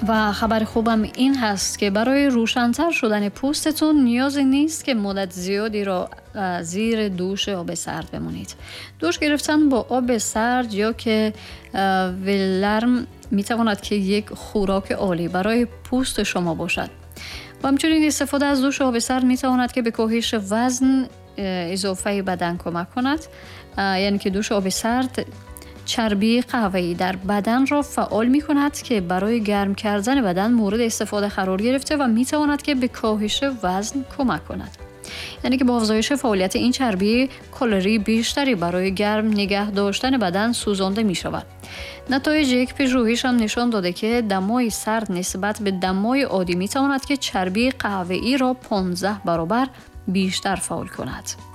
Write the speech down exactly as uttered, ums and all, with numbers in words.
و خبر خوبم این هست که برای روشن‌تر شدن پوستتون نیازی نیست که مدت زیادی را زیر دوش آب سرد بمونید. دوش گرفتن با آب سرد یا که ولرم میتواند که یک خوراک عالی برای پوست شما باشد. و همچنین استفاده از دوش آب سرد میتواند که به کاهش وزن اضافه بدن کمک کند. یعنی که دوش آب سرد چربی قهوه‌ای در بدن را فعال می کند که برای گرم کردن بدن مورد استفاده قرار گرفته و می تواند که به کاهش وزن کمک کند. یعنی که با افزایش فعالیت این چربی کالری بیشتری برای گرم نگه داشتن بدن سوزانده می شود. نتایج یک پژوهش هم نشان داده که دمای سرد نسبت به دمای عادی می تواند که چربی قهوه‌ای را پانزده برابر بیشتر فعال کند.